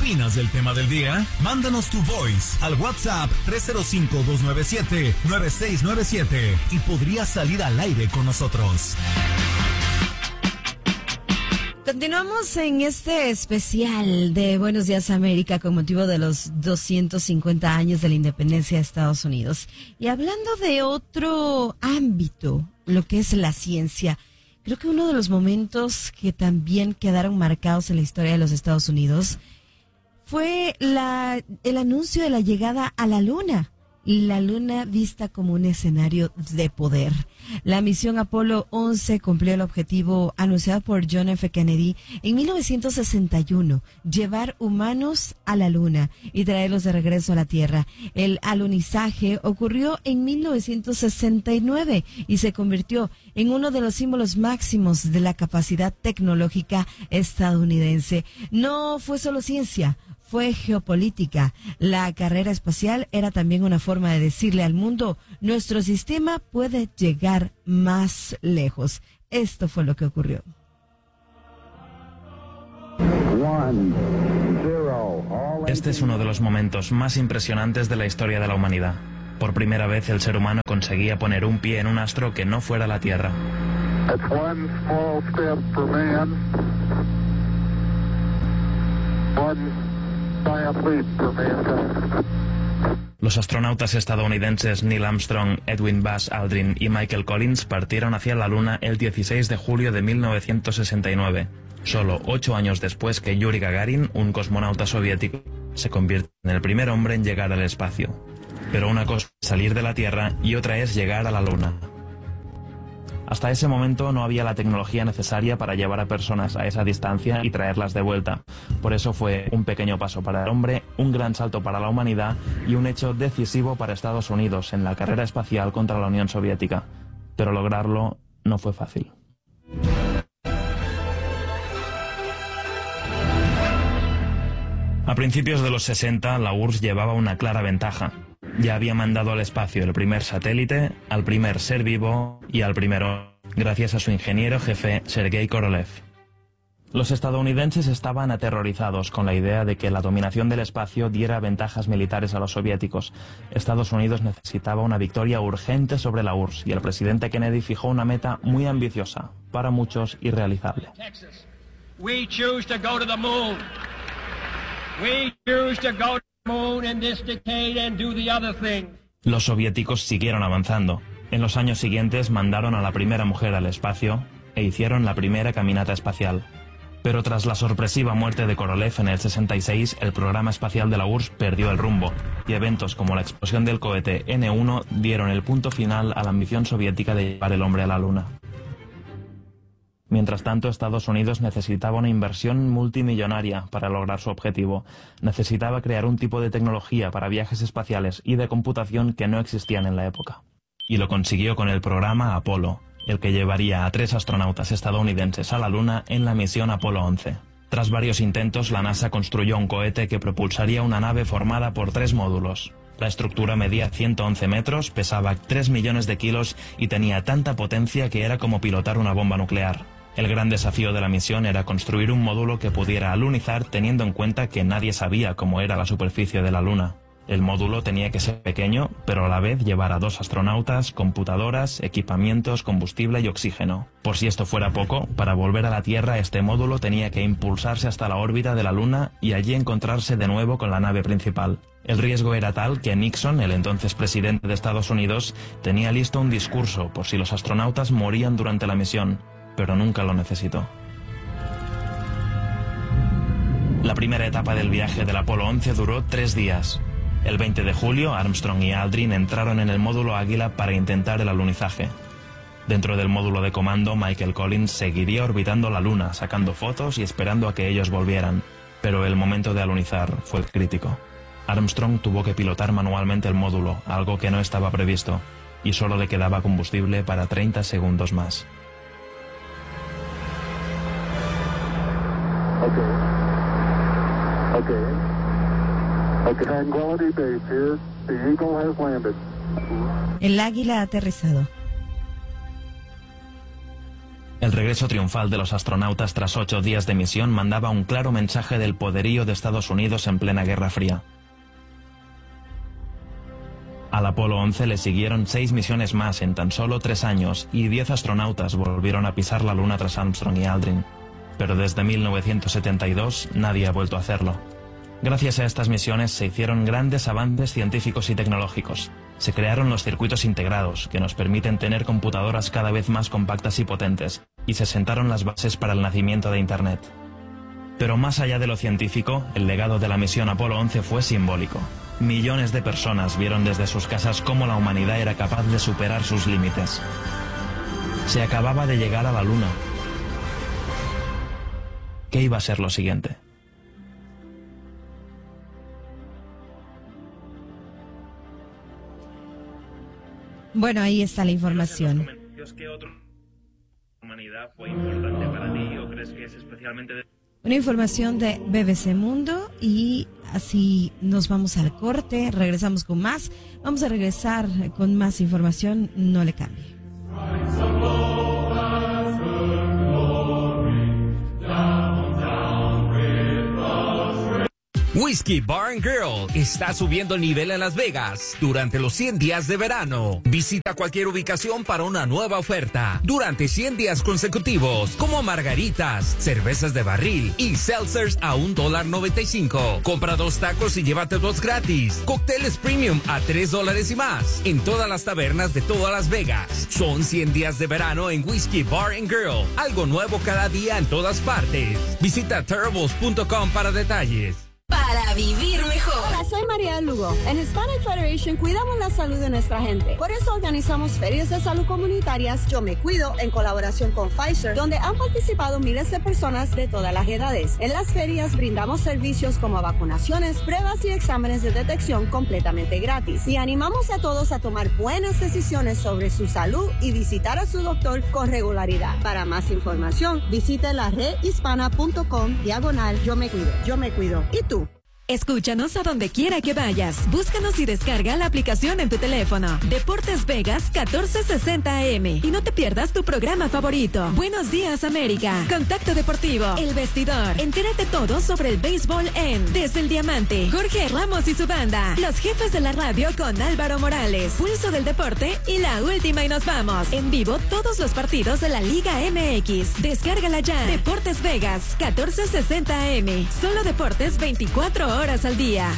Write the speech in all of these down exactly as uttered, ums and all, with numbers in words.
opinas del tema del día? Mándanos tu voice al WhatsApp tres cero cinco, dos nueve siete, nueve seis nueve siete y podrías salir al aire con nosotros. Continuamos en este especial de Buenos Días América con motivo de los doscientos cincuenta años de la independencia de Estados Unidos. Y hablando de otro ámbito, lo que es la ciencia, creo que uno de los momentos que también quedaron marcados en la historia de los Estados Unidos fue la, el anuncio de la llegada a la Luna. La Luna vista como un escenario de poder. La misión Apolo once cumplió el objetivo anunciado por John F. Kennedy en mil novecientos sesenta y uno, llevar humanos a la Luna y traerlos de regreso a la Tierra. El alunizaje ocurrió en mil novecientos sesenta y nueve y se convirtió en uno de los símbolos máximos de la capacidad tecnológica estadounidense. No fue solo ciencia, fue geopolítica. La carrera espacial era también una forma de decirle al mundo, nuestro sistema puede llegar más lejos. Esto fue lo que ocurrió. Este es uno de los momentos más impresionantes de la historia de la humanidad. Por primera vez el ser humano conseguía poner un pie en un astro que no fuera la Tierra. Los astronautas estadounidenses Neil Armstrong, Edwin Buzz Aldrin y Michael Collins partieron hacia la Luna el dieciséis de julio de mil novecientos sesenta y nueve, solo ocho años después que Yuri Gagarin, un cosmonauta soviético, se convierte en el primer hombre en llegar al espacio. Pero una cosa es salir de la Tierra y otra es llegar a la Luna. Hasta ese momento no había la tecnología necesaria para llevar a personas a esa distancia y traerlas de vuelta. Por eso fue un pequeño paso para el hombre, un gran salto para la humanidad y un hecho decisivo para Estados Unidos en la carrera espacial contra la Unión Soviética. Pero lograrlo no fue fácil. A principios de los sesenta, la U R S S llevaba una clara ventaja. Ya había mandado al espacio el primer satélite, al primer ser vivo y al primero, gracias a su ingeniero jefe Sergei Korolev. Los estadounidenses estaban aterrorizados con la idea de que la dominación del espacio diera ventajas militares a los soviéticos. Estados Unidos necesitaba una victoria urgente sobre la U R S S y el presidente Kennedy fijó una meta muy ambiciosa, para muchos irrealizable. We choose to go to the moon. We choose to go to the moon in this decade and do the other thing. Los soviéticos siguieron avanzando. En los años siguientes mandaron a la primera mujer al espacio e hicieron la primera caminata espacial. Pero tras la sorpresiva muerte de Korolev en el sesenta y seis, el programa espacial de la U R S S perdió el rumbo, y eventos como la explosión del cohete ene uno dieron el punto final a la ambición soviética de llevar el hombre a la Luna. Mientras tanto, Estados Unidos necesitaba una inversión multimillonaria para lograr su objetivo. Necesitaba crear un tipo de tecnología para viajes espaciales y de computación que no existían en la época. Y lo consiguió con el programa Apolo, el que llevaría a tres astronautas estadounidenses a la Luna en la misión Apolo once. Tras varios intentos, la NASA construyó un cohete que propulsaría una nave formada por tres módulos. La estructura medía ciento once metros, pesaba tres millones de kilos y tenía tanta potencia que era como pilotar una bomba nuclear. El gran desafío de la misión era construir un módulo que pudiera alunizar teniendo en cuenta que nadie sabía cómo era la superficie de la Luna. El módulo tenía que ser pequeño, pero a la vez llevar a dos astronautas, computadoras, equipamientos, combustible y oxígeno. Por si esto fuera poco, para volver a la Tierra este módulo tenía que impulsarse hasta la órbita de la Luna y allí encontrarse de nuevo con la nave principal. El riesgo era tal que Nixon, el entonces presidente de Estados Unidos, tenía listo un discurso por si los astronautas morían durante la misión, pero nunca lo necesitó. La primera etapa del viaje del Apolo once duró tres días. El veinte de julio, Armstrong y Aldrin entraron en el módulo Águila para intentar el alunizaje. Dentro del módulo de comando, Michael Collins seguiría orbitando la Luna, sacando fotos y esperando a que ellos volvieran. Pero el momento de alunizar fue crítico. Armstrong tuvo que pilotar manualmente el módulo, algo que no estaba previsto, y solo le quedaba combustible para treinta segundos más. Okay. Okay. Okay. Tranquility Base here. The Eagle has landed. El Águila ha aterrizado. El regreso triunfal de los astronautas tras ocho días de misión mandaba un claro mensaje del poderío de Estados Unidos en plena Guerra Fría. Al Apolo once le siguieron seis misiones más en tan solo tres años y diez astronautas volvieron a pisar la Luna tras Armstrong y Aldrin. Pero desde mil novecientos setenta y dos nadie ha vuelto a hacerlo. Gracias a estas misiones se hicieron grandes avances científicos y tecnológicos. Se crearon los circuitos integrados, que nos permiten tener computadoras cada vez más compactas y potentes, y se sentaron las bases para el nacimiento de Internet. Pero más allá de lo científico, el legado de la misión Apolo once fue simbólico. Millones de personas vieron desde sus casas cómo la humanidad era capaz de superar sus límites. Se acababa de llegar a la Luna. ¿Qué iba a ser lo siguiente? Bueno, ahí está la información. ¿Qué otra humanidad fue importante para ti o crees que es especialmente de... Una información de B B C Mundo y así nos vamos al corte, regresamos con más. Vamos a regresar con más información, no le cambie. Whiskey Bar and Grill está subiendo el nivel en Las Vegas durante los cien días de verano. Visita cualquier ubicación para una nueva oferta durante cien días consecutivos, como margaritas, cervezas de barril y seltzers a un dólar noventa y cinco. Compra dos tacos y llévate dos gratis. Cócteles premium a tres dólares y más en todas las tabernas de todas Las Vegas. Son cien días de verano en Whiskey Bar and Grill. Algo nuevo cada día en todas partes. Visita terribles punto com para detalles. Para vivir mejor. Hola, soy María Lugo. En Hispanic Federation cuidamos la salud de nuestra gente. Por eso organizamos ferias de salud comunitarias Yo Me Cuido en colaboración con Pfizer, donde han participado miles de personas de todas las edades. En las ferias brindamos servicios como vacunaciones, pruebas y exámenes de detección completamente gratis. Y animamos a todos a tomar buenas decisiones sobre su salud y visitar a su doctor con regularidad. Para más información, visite la red hispana punto com diagonal Yo Me Cuido. Yo Me Cuido. ¿Y tú? Escúchanos a donde quiera que vayas. Búscanos y descarga la aplicación en tu teléfono. Deportes Vegas catorce sesenta A M. Y no te pierdas tu programa favorito. Buenos días, América. Contacto Deportivo. El Vestidor. Entérate todo sobre el béisbol en Desde el Diamante. Jorge Ramos y su banda. Los Jefes de la Radio con Álvaro Morales. Pulso del Deporte y La Última y nos vamos. En vivo todos los partidos de la Liga M X. Descárgala ya. Deportes Vegas catorce sesenta A M. Solo deportes veinticuatro horas. horas al día.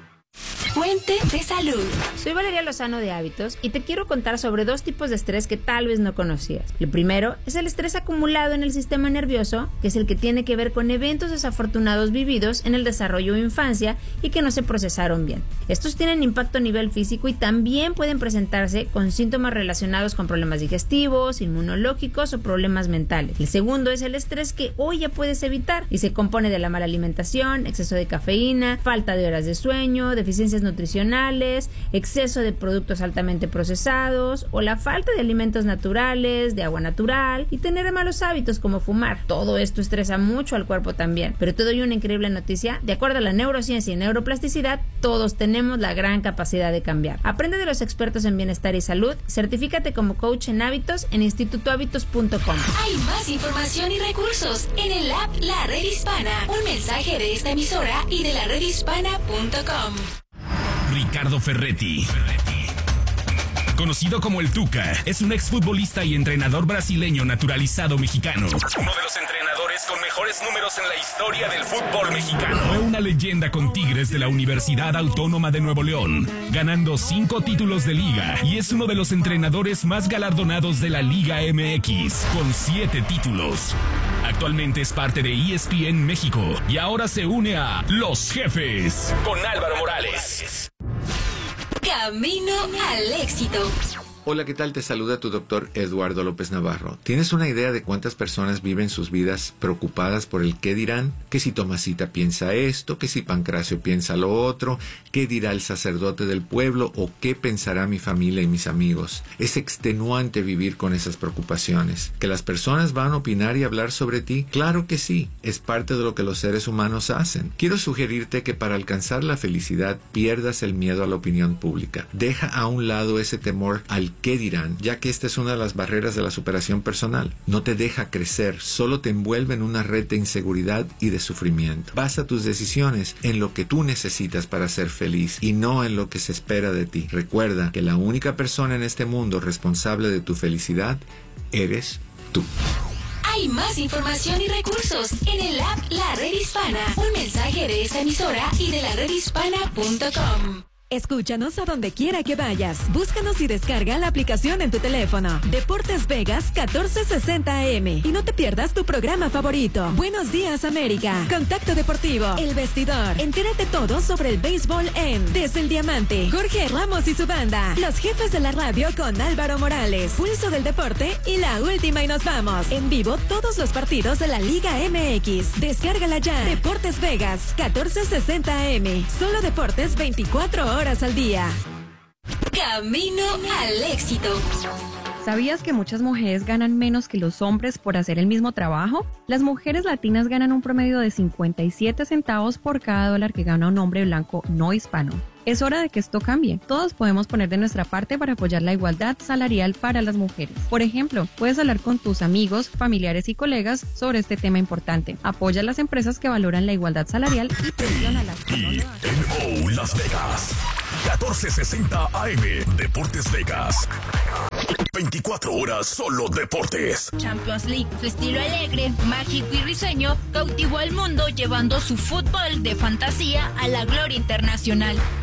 Fuente de salud. Soy Valeria Lozano de Hábitos y te quiero contar sobre dos tipos de estrés que tal vez no conocías. El primero es el estrés acumulado en el sistema nervioso, que es el que tiene que ver con eventos desafortunados vividos en el desarrollo o infancia y que no se procesaron bien. Estos tienen impacto a nivel físico y también pueden presentarse con síntomas relacionados con problemas digestivos, inmunológicos o problemas mentales. El segundo es el estrés que hoy ya puedes evitar y se compone de la mala alimentación, exceso de cafeína, falta de horas de sueño, deficiencias nutricionales, exceso de productos altamente procesados o la falta de alimentos naturales, de agua natural y tener malos hábitos como fumar. Todo esto estresa mucho al cuerpo también. Pero te doy una increíble noticia. De acuerdo a la neurociencia y neuroplasticidad, todos tenemos la gran capacidad de cambiar. Aprende de los expertos en bienestar y salud. Certifícate como coach en hábitos en instituto hábitos punto com. Hay más información y recursos en el app La Red Hispana. Un mensaje de esta emisora y de la red hispana punto com. Ricardo Ferretti, conocido como el Tuca, es un exfutbolista y entrenador brasileño naturalizado mexicano. Uno de los entrenadores con mejores números en la historia del fútbol mexicano. Fue una leyenda con Tigres de la Universidad Autónoma de Nuevo León, ganando cinco títulos de liga, y es uno de los entrenadores más galardonados de la Liga M X, con siete títulos. Actualmente es parte de E S P N México y ahora se une a Los Jefes con Álvaro Morales. Camino al éxito. Hola, ¿qué tal? Te saluda tu doctor Eduardo López Navarro. ¿Tienes una idea de cuántas personas viven sus vidas preocupadas por el qué dirán? Que si Tomasita piensa esto, que si Pancracio piensa lo otro, qué dirá el sacerdote del pueblo o qué pensará mi familia y mis amigos. Es extenuante vivir con esas preocupaciones. ¿Que las personas van a opinar y hablar sobre ti? Claro que sí, es parte de lo que los seres humanos hacen. Quiero sugerirte que para alcanzar la felicidad pierdas el miedo a la opinión pública. Deja a un lado ese temor al qué dirán, ya que esta es una de las barreras de la superación personal. No te deja crecer, solo te envuelve en una red de inseguridad y de sufrimiento. Basa tus decisiones en lo que tú necesitas para ser feliz y no en lo que se espera de ti. Recuerda que la única persona en este mundo responsable de tu felicidad eres tú. Hay más información y recursos en el app La Red Hispana. Un mensaje de esta emisora y de la red hispana punto com. Escúchanos a donde quiera que vayas. Búscanos y descarga la aplicación en tu teléfono. Deportes Vegas catorce sesenta A M. Y no te pierdas tu programa favorito. Buenos días, América. Contacto Deportivo. El Vestidor. Entérate todo sobre el béisbol en Desde el Diamante. Jorge Ramos y su banda. Los jefes de la radio con Álvaro Morales. Pulso del Deporte y la última y nos vamos. En vivo todos los partidos de la Liga M X. Descárgala ya. Deportes Vegas catorce sesenta A M. Solo deportes veinticuatro horas al día. Camino al éxito. ¿Sabías que muchas mujeres ganan menos que los hombres por hacer el mismo trabajo? Las mujeres latinas ganan un promedio de cincuenta y siete centavos por cada dólar que gana un hombre blanco no hispano. Es hora de que esto cambie. Todos podemos poner de nuestra parte para apoyar la igualdad salarial para las mujeres. Por ejemplo, puedes hablar con tus amigos, familiares y colegas sobre este tema importante. Apoya a las empresas que valoran la igualdad salarial y presiona a las que no lo hacen. E N O Las Vegas, catorce sesenta A M, Deportes Vegas. veinticuatro horas solo deportes. Champions League, su estilo alegre, mágico y risueño, cautivó al mundo llevando su fútbol de fantasía a la gloria internacional.